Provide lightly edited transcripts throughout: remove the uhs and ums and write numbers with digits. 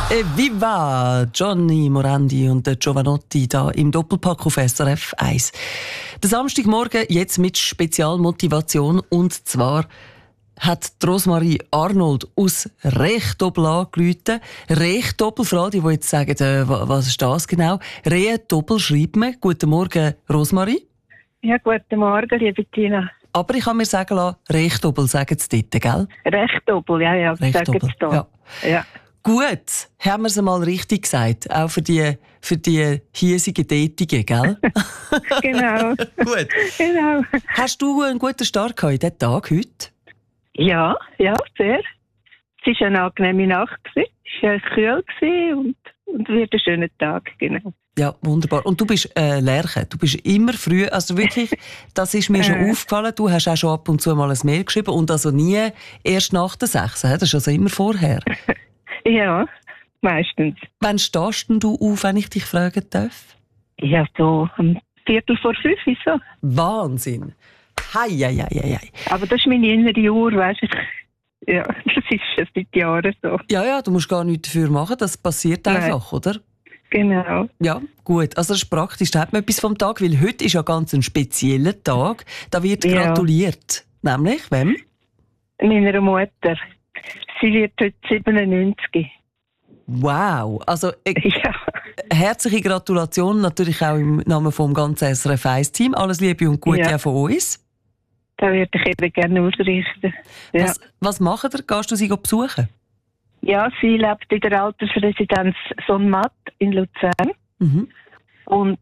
Viva! Johnny Morandi und Giovanotti da im Doppelpack auf SRF 1. Der Samstagmorgen jetzt mit Spezialmotivation, und zwar hat Rosmarie Arnold aus Rechtdoppel angerufen. Rechtdoppel, für alle, die jetzt sagen, was ist das genau? Rechtdoppel schreibt man. Guten Morgen, Rosmarie. Ja, guten Morgen, liebe Tina. Aber ich kann mir sagen lassen, Rechtdoppel sagen sie dort, gell? Rechtdoppel, ja, sagen sie da. Ja. Gut, haben wir es mal richtig gesagt, auch für die hiesigen Tätigen, gell? Genau. Gut. Genau. Hast du einen guten Start gehabt in diesen Tag heute? Ja, sehr. Es war eine angenehme Nacht, es war kühl und wird ein schöner Tag, genau. Ja, wunderbar. Und du bist Lerche, du bist immer früh, also wirklich, das ist mir schon aufgefallen, du hast auch schon ab und zu mal ein Mail geschrieben und also nie erst nach der 6, das ist also immer vorher. Ja, meistens. Wann stehst denn du auf, wenn ich dich fragen darf? Ja, so um 4:45 so. Wahnsinn! Hei. Aber das ist meine innere Uhr, weisst du. Ja, das ist schon seit Jahren so. Ja, du musst gar nichts dafür machen, das passiert einfach, oder? Genau. Ja, gut. Also das ist praktisch, da hat man etwas vom Tag, weil heute ist ja ganz ein spezieller Tag. Da wird gratuliert. Nämlich, wem? Meiner Mutter. Sie wird heute 97. Wow, also herzliche Gratulation, natürlich auch im Namen vom ganzen SRF 1-Team. Alles Liebe und Gute auch von uns. Da würde ich eben gerne ausrichten. Ja. Was machen ihr? Gehst du sie besuchen? Ja, sie lebt in der Altersresidenz Sonnmatt in Luzern. Mhm. Und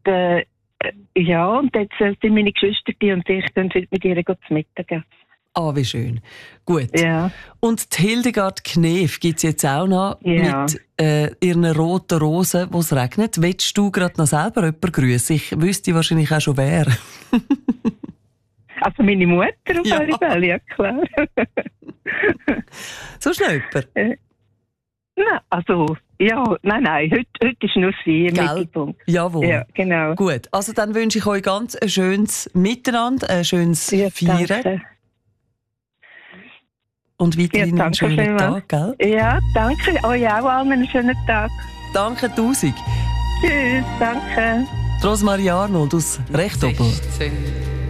und jetzt sind meine Geschwister und ich dann mit ihr zu Mittag. Ah, wie schön. Gut. Ja. Und die Hildegard Knef gibt es jetzt auch noch mit ihren roten Rosen, wo es regnet. Willst du gerade noch selber jemanden grüßen? Ich wüsste wahrscheinlich auch schon wer. Also meine Mutter auf alle Fälle, ja klar. So schnell jemand? Nein. Heute ist nur sie im Mittelpunkt. Jawohl. Ja, genau. Gut, also dann wünsche ich euch ganz ein schönes Miteinander, ein schönes Feiern. Danke. Und weiterhin einen schönen Tag, gell? Ja, danke. Euch auch allen einen schönen Tag. Danke, 1000. Tschüss, danke. Rosmarie Arnold aus Rechtdoppel.